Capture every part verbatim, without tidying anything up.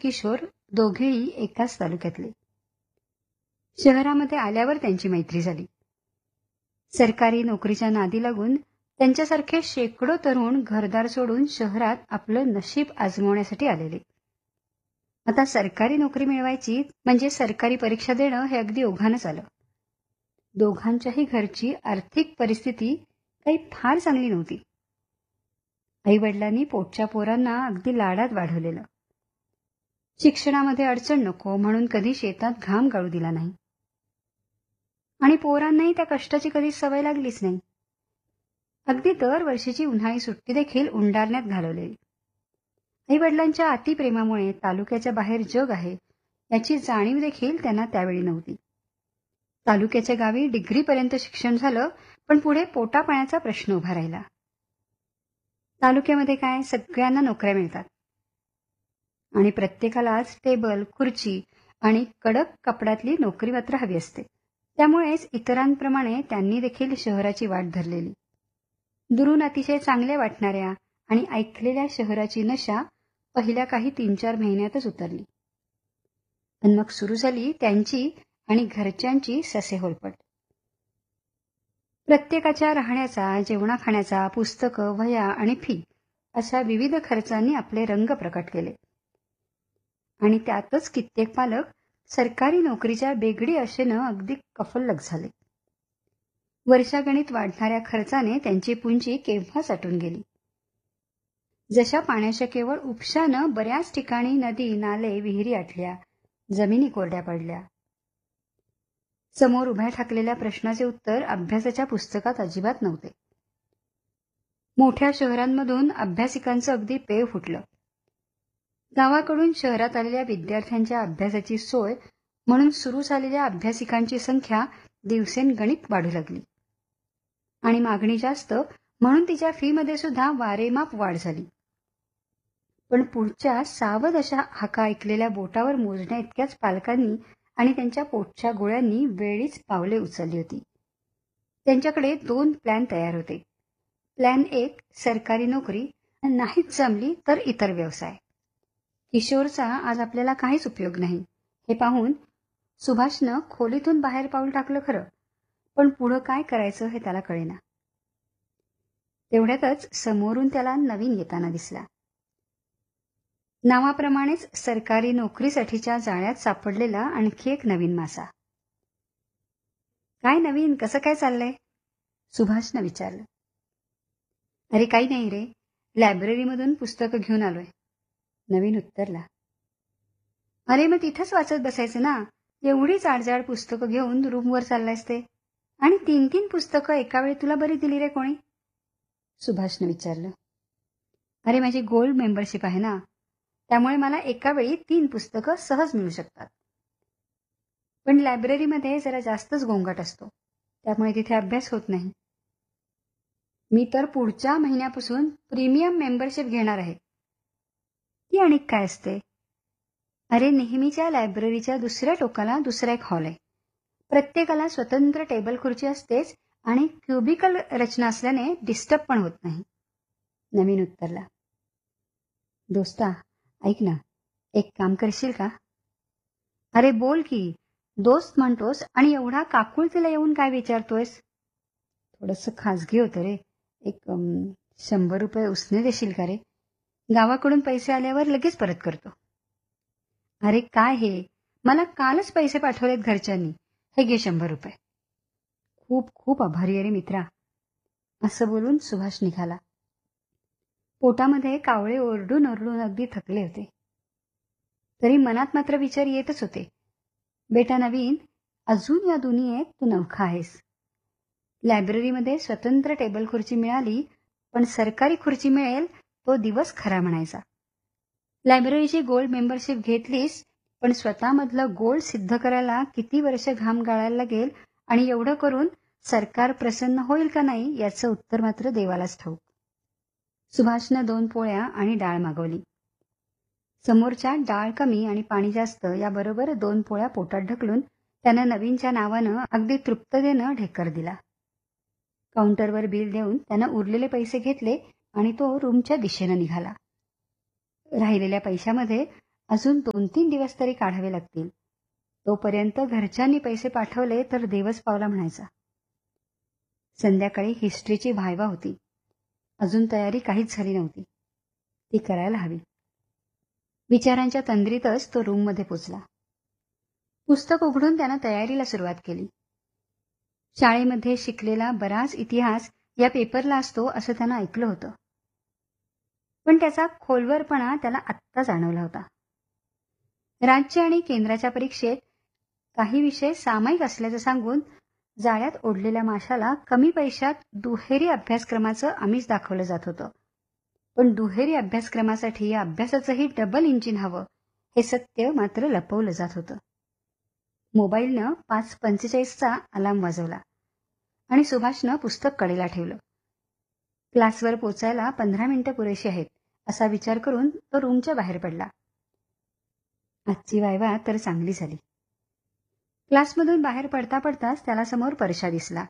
किशोर दोघेही एकाच तालुक्यातले. शहरामध्ये आल्यावर त्यांची मैत्री झाली. सरकारी नोकरीच्या नादी लागून त्यांच्यासारखे शेकडो तरुण घरदार सोडून शहरात आपलं नशीब आजमावण्यासाठी आलेले. आता सरकारी नोकरी मिळवायची म्हणजे सरकारी परीक्षा देणं हे अगदी ओघानच आलं. दोघांच्याही घरची आर्थिक परिस्थिती काही फार चांगली नव्हती. आईवडिलांनी पोटच्या पोरांना अगदी लाडात वाढवलेलं. शिक्षणामध्ये अडचण नको म्हणून कधी शेतात घाम गाळू दिला नाही. आणि पोरांनाही त्या कष्टाची कधी सवय लागलीच नाही. अगदी दरवर्षीची उन्हाळी सुट्टी देखील उंडारण्यात घालवलेली. आईवडिलांच्या अतिप्रेमामुळे तालुक्याच्या बाहेर जग आहे याची जाणीव देखील त्यांना त्यावेळी नव्हती. तालुक्याच्या गावी डिग्रीपर्यंत शिक्षण झालं, पण पुढे पोटापाण्याचा प्रश्न उभा राहिला. तालुक्यामध्ये काय सगळ्यांना नोकऱ्या मिळतात आणि प्रत्येकालाच टेबल, खुर्ची आणि कडक कपड्यातली नोकरी मात्र हवी असते. त्यामुळेच इतरांप्रमाणे त्यांनी देखील शहराची वाट धरलेली. दुरून अतिशय चांगल्या वाटणाऱ्या आणि ऐकलेल्या शहराची नशा पहिल्या काही तीन चार महिन्यातच उतरली. आणि मग सुरू झाली त्यांची आणि घरच्यांची ससेहोलपट. प्रत्येकाच्या राहण्याचा, जेवणा खाण्याचा, पुस्तकं, वह्या आणि फी अशा विविध खर्चांनी आपले रंग प्रकट केले. आणि त्यातच कित्येक पालक सरकारी नोकरीच्या बेगडी आशेनं अगदी कफल्लक झाले. वर्षागणित वाढणाऱ्या खर्चाने त्यांची पुंजी केव्हाच आटून गेली. जशा पाण्याच्या केवळ उपशानं बऱ्याच ठिकाणी नदी, नाले, विहिरी आटल्या, जमिनी कोरड्या पडल्या. समोर उभ्या ठाकलेल्या प्रश्नाचे उत्तर अभ्यासाच्या पुस्तकात अजिबात नव्हते. मोठ्या शहरांमधून अभ्यासिकांचं अगदी पेव फुटलं. गावाकडून शहरात आलेल्या विद्यार्थ्यांच्या अभ्यासाची सोय म्हणून सुरू झालेल्या अभ्यासिकांची संख्या दिवसेंगणिक वाढू लागली. आणि मागणी जास्त म्हणून तिच्या फीमध्ये सुद्धा वारेमाप वाढ झाली. पण पुढच्या सावध अशा हाका ऐकलेल्या बोटावर मोजण्या इतक्याच पालकांनी आणि त्यांच्या पोटच्या गोळ्यांनी वेळीच पावले उचलली होती. त्यांच्याकडे दोन प्लॅन तयार होते. प्लॅन एक सरकारी नोकरी, नाहीच जमली तर इतर व्यवसाय. किशोरचा आज आपल्याला काहीच उपयोग नाही हे पाहून सुभाषनं खोलीतून बाहेर पाऊल टाकलं खरं, पण पुढं काय करायचं हे त्याला कळेना. तेवढ्यातच समोरून त्याला नवीन येताना दिसला. नावाप्रमाणेच सरकारी नोकरीसाठीच्या जाळ्यात सापडलेला आणखी एक नवीन मासा. काय नवीन, कसं काय चाललंय? सुभाषनं विचारलं. अरे काही नाही रे, लायब्ररीमधून पुस्तकं घेऊन आलोय. नवीन उत्तरला. अरे मग तिथंच वाचत बसायचं ना, एवढी जाडजाड पुस्तकं घेऊन रूमवर चाललायस ते, आणि तीन तीन पुस्तकं एका वेळी तुला बरी दिली रे कोणी? सुभाषनं विचारलं. अरे माझी गोल्ड मेंबरशिप आहे ना, त्यामुळे मला एका वेळी तीन पुस्तकं सहज मिळू शकतात. पण लायब्ररीमध्ये जरा जास्तच गोंगाट असतो, त्यामुळे तिथे अभ्यास होत नाही. मी तर पुढच्या महिन्यापासून प्रीमियम मेंबरशिप घेणार आहे. ती आणि काय असते? अरे नेहमीच्या लायब्ररीच्या दुसऱ्या टोकाला दुसरा एक हॉल आहे. प्रत्येकाला स्वतंत्र टेबल खुर्ची असतेच आणि क्युबिकल रचना असल्याने डिस्टर्ब पण होत नाही. नवीन उत्तरला. दोस्ता ऐक ना, एक काम करशील का? अरे बोल की, दोस्त म्हणतोस आणि एवढा काकुळतीला येऊन काय विचारतोयस? थोडंसं खाजगी होतं रे, एक शंभर रुपये उसने देशील का रे? गावाकडून पैसे आल्यावर लगेच परत करतो. अरे काय हे, मला कालच पैसे पाठवलेत घरच्यांनी, हे घे शंभर रुपये. खूप खूप आभारी आहे रे मित्रा. असं बोलून सुभाष निघाला. पोटामध्ये कावळे ओरडून ओरडून अगदी थकले होते. तरी मनात मात्र विचार येतच होते. बेटा नवीन, अजून या दुनियेत तू नवखा आहेस. लायब्ररीमध्ये स्वतंत्र टेबल खुर्ची मिळाली, पण सरकारी खुर्ची मिळेल तो दिवस खरा म्हणायचा. लायब्ररीची गोल्ड मेंबरशिप घेतलीस, पण स्वतःमधलं गोल्ड सिद्ध करायला किती वर्ष घाम गाळायला लागेल आणि एवढं करून सरकार प्रसन्न होईल का नाही याचं उत्तर मात्र देवालाच ठाऊक. सुभाषनं दोन पोळ्या आणि डाळ मागवली. समोरच्या डाळ कमी आणि पाणी जास्त याबरोबर दोन पोळ्या पोटात ढकलून त्यानं नवीनच्या नावानं अगदी तृप्ततेनं ढेकर दिला. काउंटरवर बिल देऊन त्यानं उरलेले पैसे घेतले आणि तो रूमच्या दिशेनं निघाला. राहिलेल्या पैशामध्ये अजून दोन तीन दिवस तरी काढावे लागतील. तोपर्यंत घरच्यांनी पैसे पाठवले तर देवच पावला म्हणायचा. संध्याकाळी हिस्ट्रीची व्हायवा होती. अजून तयारी काहीच झाली नव्हती. ती करायला हवी. विचारांच्या तंद्रीतच तो रूममध्ये पोचला. पुस्तक उघडून त्यानं तयारीला सुरुवात केली. शाळेमध्ये शिकलेला बराच इतिहास या पेपरला असतो असं त्यानं ऐकलं होतं. पण त्याचा खोलवरपणा त्याला आत्ता जाणवला होता. राज्य आणि केंद्राच्या परीक्षेत काही विषय सामायिक असल्याचं सांगून जाळ्यात ओढलेल्या माशाला कमी पैशात दुहेरी अभ्यासक्रमाचं आमिष दाखवलं जात होतं. पण दुहेरी अभ्यासक्रमासाठी या अभ्यासाचंही डबल इंजिन हवं हे सत्य मात्र लपवलं जात होतं. मोबाईलनं पाच पंचेचाळीसचा अलार्म वाजवला आणि सुभाषनं पुस्तक कडेला ठेवलं. क्लासवर पोचायला पंधरा मिनिटं पुरेशी आहेत असा विचार करून तो रूमच्या बाहेर पडला. आजची वायवा तर चांगली झाली. क्लासमधून बाहेर पडता पडताच त्याला समोर परशा दिसला.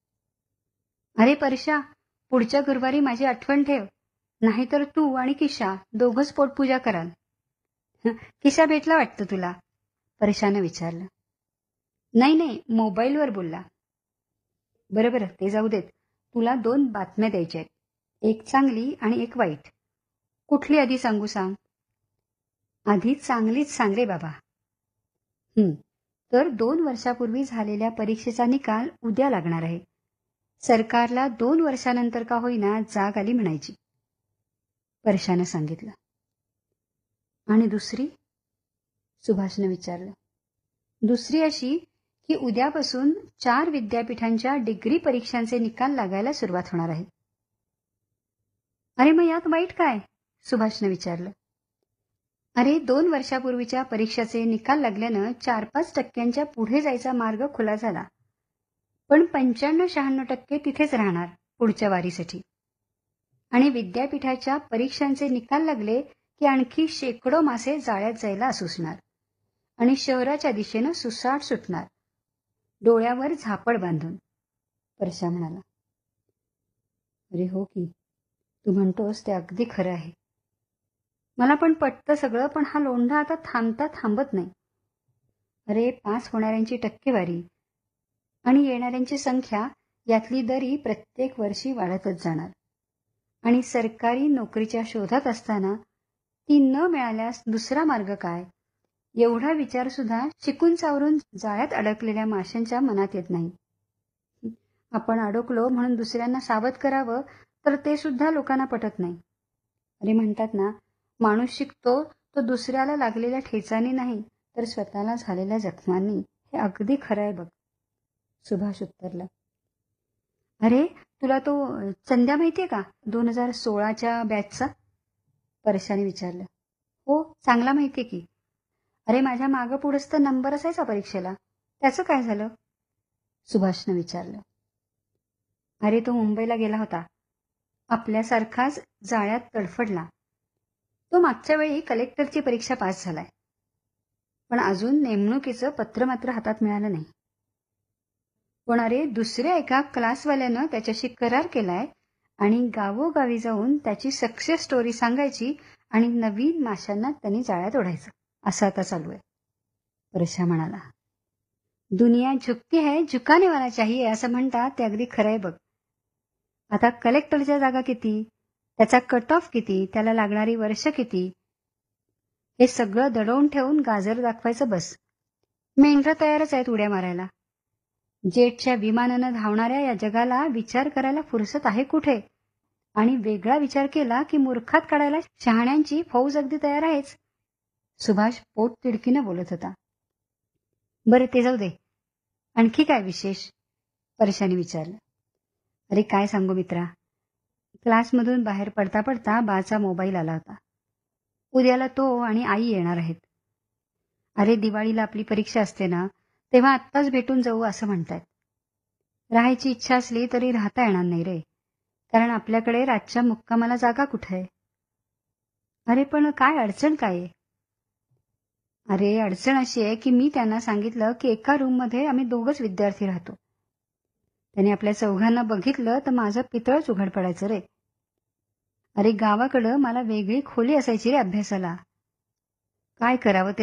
अरे परशा, पुढच्या गुरुवारी माझी आठवण ठेव, नाहीतर तू आणि किशा दोघंच पोटपूजा कराल. किशा भेटला वाटतं तुला? परशानं विचारलं. नाही नाही, मोबाईलवर बोलला. बरं बरं, ते जाऊ देत. तुला दोन बातम्या द्यायच्या आहेत, एक चांगली आणि एक वाईट. कुठली आधी सांगू सांग? आधी चांगलीच सांग रे बाबा. हं, तर दोन वर्षापूर्वी झालेल्या परीक्षेचा निकाल उद्या लागणार आहे. सरकारला दोन वर्षानंतर का होईना जाग आली म्हणायची, परशानं सांगितलं. आणि दुसरी? सुभाषनं विचारलं. दुसरी अशी की उद्यापासून चार विद्यापीठांच्या डिग्री परीक्षांचे निकाल लागायला सुरुवात होणार आहे. अरे मग यात वाईट काय? सुभाषनं विचारलं. अरे दोन वर्षापूर्वीच्या परीक्षाचे निकाल लागल्यानं चार पाच टक्क्यांच्या पुढे जायचा मार्ग खुला झाला. पण पंच्याण्णव शहाण्णव टक्के तिथेच राहणार पुढच्या वारीसाठी. आणि विद्यापीठाच्या परीक्षांचे निकाल लागले की आणखी शेकडो मासे जाळ्यात जायला असुसणार आणि शहराच्या दिशेनं सुसाट सुटणार, डोळ्यावर झापड बांधून, परशा म्हणाला. अरे हो की, तू म्हणतोस ते अगदी खरं आहे. मला पण पटतं सगळं, पण हा लोंढा आता थांबता थांबत नाही. अरे पास होणाऱ्यांची टक्केवारी आणि येणाऱ्यांची संख्या यातली दरी प्रत्येक वर्षी वाढतच जाणार. आणि सरकारी नोकरीच्या शोधात असताना ती न मिळाल्यास दुसरा मार्ग काय, एवढा विचार सुद्धा शिकून चावरून जाळ्यात अडकलेल्या माशांच्या मनात येत नाही. आपण अडकलो म्हणून दुसऱ्यांना सावध करावं तर ते सुद्धा लोकांना पटत नाही. अरे म्हणतात ना, माणूस शिकतो तो दुसऱ्याला लागलेल्या ठेचांनी नाही तर स्वतःला झालेल्या जखमांनी. हे अगदी खरं आहे बघ. सुभाष उत्तरला. अरे तुला तो चंद्या माहितीये का, दोन हजार सोळाच्या बॅचचा? परशाने विचारलं. हो चांगला माहितीये की. अरे माझ्या मागं पुढंच तर नंबर असायचा परीक्षेला, त्याचं काय झालं? सुभाषनं विचारलं. अरे तो मुंबईला गेला होता, आपल्यासारखाच जाळ्यात तडफडला. तो मागच्या वेळी कलेक्टरची परीक्षा पास झालाय, पण अजून नेमणुकीचं पत्र मात्र हातात मिळालं नाही. पण अरे दुसऱ्या एका क्लासवाल्यानं त्याच्याशी करार केलाय आणि गावोगावी जाऊन त्याची सक्सेस स्टोरी सांगायची आणि नवीन माशांना त्यांनी जाळ्यात ओढायचं, असं आता चालू आहे, परशा म्हणाला. दुनिया झुकती है, झुकाने वाला चाहिए असं म्हणतात ते अगदी खरं आहे बघ. आता कलेक्टरच्या जागा किती, त्याचा कट ऑफ किती, त्याला लागणारी वर्ष किती, हे सगळं दडवून ठेवून गाजर दाखवायचं बस. मेंढरं तयारच आहेत उड्या मारायला. जेटच्या विमानानं धावणाऱ्या या जगाला विचार करायला फुरसत आहे कुठे, आणि वेगळा विचार केला की मूर्खात काढायला शहाण्यांची फौज अगदी तयार आहेच. सुभाष पोट तिडकीनं बोलत होता. बरं ते जाऊ दे, आणखी काय विशेष, परशाने विचारलं. अरे काय सांगू मित्रा, क्लासमधून बाहेर पडता पडता बाचा मोबाईल आला होता. उद्याला तो आणि आई येणार आहेत. अरे दिवाळीला आपली परीक्षा असते ना, तेव्हा आत्ताच भेटून जाऊ असं म्हणतायत. राहायची इच्छा असली तरी राहता येणार नाही रे, कारण आपल्याकडे रातच्या मुक्कामाला जागा कुठे आहे. अरे पण काय अडचण काय आहे? अरे अडचण अशी आहे की मी त्यांना सांगितलं की एका रूममध्ये आम्ही दोघच विद्यार्थी राहतो. त्याने आपल्या चौघांना बघितलं तर माझं पितळच उघड पडायचं रे. अरे गावाकडं मला वेगळी खोली असायची रे अभ्यासाला. काय करावं ते